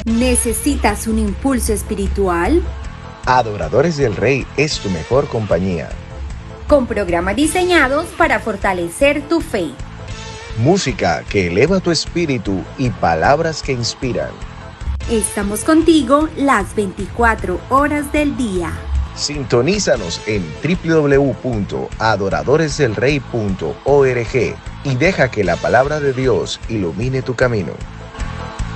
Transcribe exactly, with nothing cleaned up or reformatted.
¿Necesitas un impulso espiritual? Adoradores del Rey es tu mejor compañía. Con programas diseñados para fortalecer tu fe. Música que eleva tu espíritu y palabras que inspiran. Estamos contigo las veinticuatro horas del día. Sintonízanos en doble u doble u doble u punto adoradores del rey punto org y deja que la palabra de Dios ilumine tu camino.